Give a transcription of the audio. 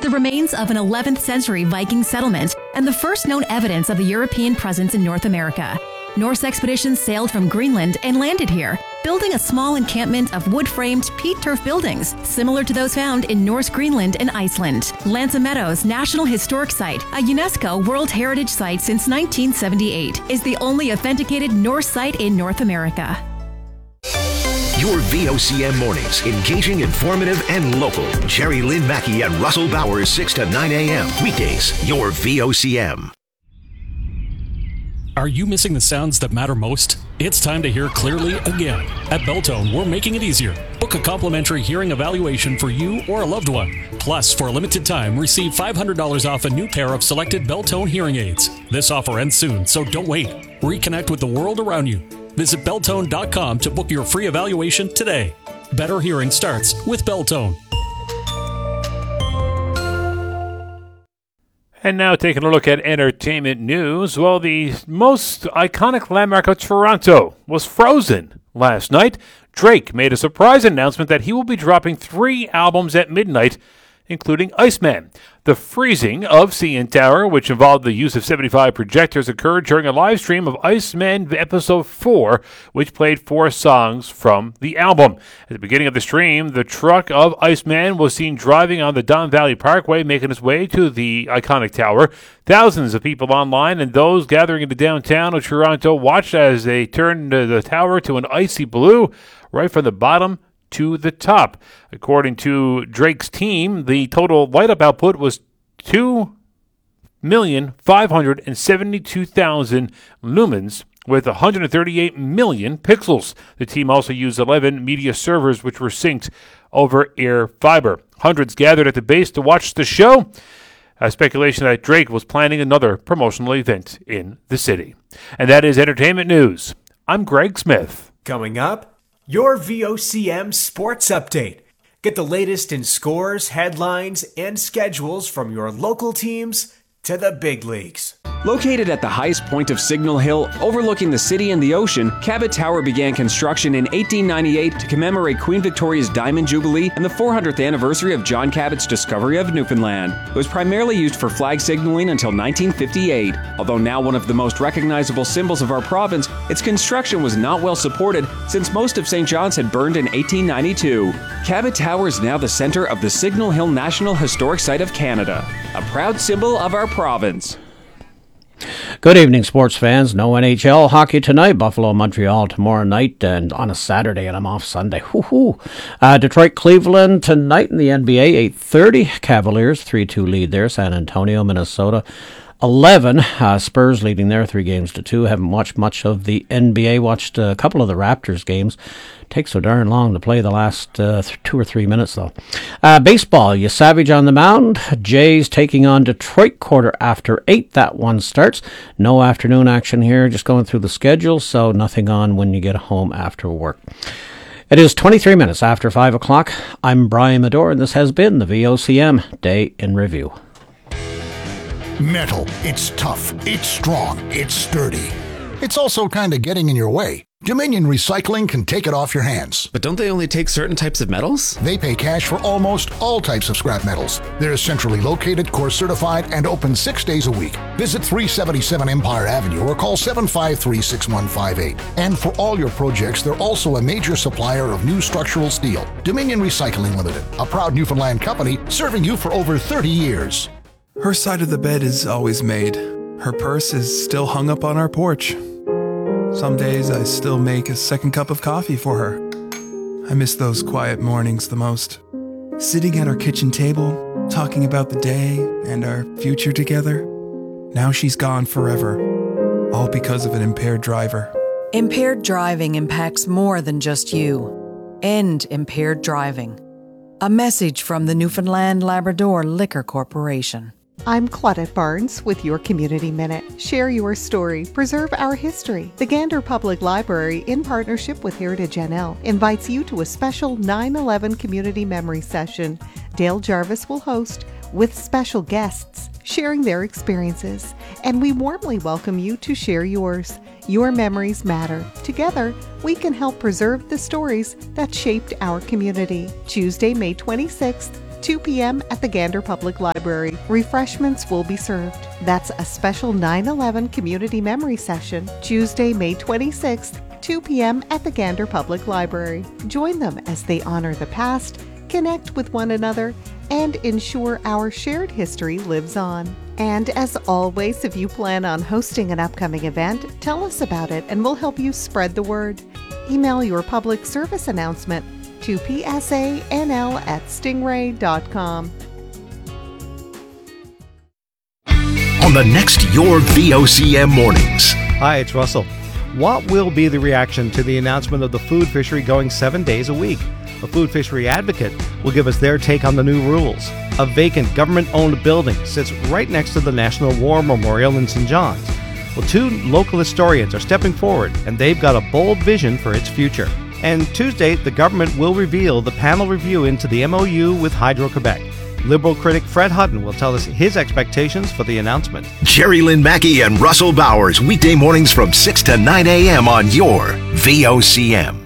the remains of an 11th century Viking settlement and the first known evidence of a European presence in North America. Norse expeditions sailed from Greenland and landed here, building a small encampment of wood-framed peat turf buildings, similar to those found in Norse Greenland and Iceland. Lanza Meadows National Historic Site, a UNESCO World Heritage Site since 1978, is the only authenticated Norse site in North America. Your VOCM mornings, engaging, informative, and local. Jerry Lynn Mackey and Russell Bowers, 6 to 9 a.m. Weekdays, your VOCM. Are you missing the sounds that matter most? It's time to hear clearly again. At Beltone, we're making it easier. Book a complimentary hearing evaluation for you or a loved one. Plus, for a limited time, receive $500 off a new pair of selected Beltone hearing aids. This offer ends soon, so don't wait. Reconnect with the world around you. Visit Beltone.com to book your free evaluation today. Better hearing starts with Beltone. And now taking a look at entertainment news. Well, the most iconic landmark of Toronto was frozen last night. Drake made a surprise announcement that he will be dropping 3 albums at midnight, including Iceman. The freezing of CN Tower, which involved the use of 75 projectors, occurred during a live stream of Iceman Episode 4, which played 4 songs from the album. At the beginning of the stream, the truck of Iceman was seen driving on the Don Valley Parkway, making its way to the iconic tower. Thousands of people online and those gathering in the downtown of Toronto watched as they turned the tower to an icy blue right from the bottom to the top. According to Drake's team, the total light-up output was 2,572,000 lumens with 138 million pixels. The team also used 11 media servers which were synced over air fiber. Hundreds gathered at the base to watch the show. Speculation that Drake was planning another promotional event in the city. And that is entertainment news. I'm Greg Smith. Coming up, your VOCM Sports Update. Get the latest in scores, headlines, and schedules from your local teams to the big leagues. Located at the highest point of Signal Hill, overlooking the city and the ocean, Cabot Tower began construction in 1898 to commemorate Queen Victoria's Diamond Jubilee and the 400th anniversary of John Cabot's discovery of Newfoundland. It was primarily used for flag signaling until 1958. Although now one of the most recognizable symbols of our province, its construction was not well supported since most of St. John's had burned in 1892. Cabot Tower is now the center of the Signal Hill National Historic Site of Canada, a proud symbol of our province. Good evening, sports fans. No NHL hockey tonight. Buffalo, Montreal tomorrow night, and on a Saturday, and I'm off Sunday. Detroit, Cleveland tonight in the NBA, 8:30. Cavaliers 3-2 lead there. San Antonio, Minnesota, 11. Spurs leading there 3-2. Haven't watched much of the NBA. Watched a couple of the Raptors games. Takes so darn long to play the last 2 or 3 minutes, though. Baseball, Savage on the mound. Jays taking on Detroit 8:15. That one starts. No afternoon action here, just going through the schedule, so nothing on when you get home after work. It is 23 minutes after 5 o'clock. I'm Brian Medore, and this has been the VOCM Day in Review. Metal. It's tough. It's strong. It's sturdy. It's also kind of getting in your way. Dominion Recycling can take it off your hands. But don't they only take certain types of metals? They pay cash for almost all types of scrap metals. They're centrally located, course certified, and open 6 days a week. Visit 377 Empire Avenue or call 753-6158. And for all your projects, they're also a major supplier of new structural steel. Dominion Recycling Limited, a proud Newfoundland company serving you for over 30 years. Her side of the bed is always made. Her purse is still hung up on our porch. Some days I still make a second cup of coffee for her. I miss those quiet mornings the most. Sitting at our kitchen table, talking about the day and our future together. Now she's gone forever, all because of an impaired driver. Impaired driving impacts more than just you. End impaired driving. A message from the Newfoundland Labrador Liquor Corporation. I'm Claudette Barnes with your Community Minute. Share your story. Preserve our history. The Gander Public Library, in partnership with Heritage NL, invites you to a special 9/11 community memory session. Dale Jarvis will host, with special guests sharing their experiences. And we warmly welcome you to share yours. Your memories matter. Together, we can help preserve the stories that shaped our community. Tuesday, May 26th, 2 p.m. at the Gander Public Library. Refreshments will be served. That's a special 9/11 community memory session, Tuesday, May 26th, 2 p.m. at the Gander Public Library. Join them as they honor the past, connect with one another, and ensure our shared history lives on. And as always, if you plan on hosting an upcoming event, tell us about it and we'll help you spread the word. Email your public service announcement to psanl@stingray.com. On the next Your VOCM Mornings. Hi, it's Russell. What will be the reaction to the announcement of the food fishery going 7 days a week? A food fishery advocate will give us their take on the new rules. A vacant government-owned building sits right next to the National War Memorial in St. John's. Well, 2 local historians are stepping forward, and they've got a bold vision for its future. And Tuesday, the government will reveal the panel review into the MOU with Hydro-Quebec. Liberal critic Fred Hutton will tell us his expectations for the announcement. Jerry Lynn Mackey and Russell Bowers, weekday mornings from 6 to 9 a.m. on Your VOCM.